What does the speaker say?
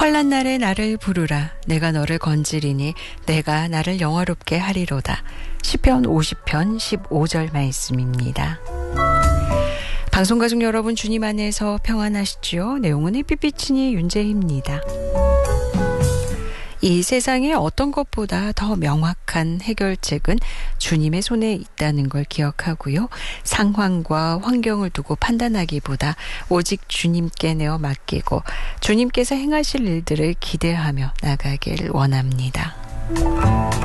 환난 날에 나를 부르라. 내가 너를 건지리니 내가 나를 영화롭게 하리로다. 시편 50편 15절 말씀입니다. 방송가족 여러분, 주님 안에서 평안하시지요? 내용은 햇빛비치니 윤재희입니다. 이 세상에 어떤 것보다 더 명확한 해결책은 주님의 손에 있다는 걸 기억하고요. 상황과 환경을 두고 판단하기보다 오직 주님께 내어 맡기고 주님께서 행하실 일들을 기대하며 나가길 원합니다.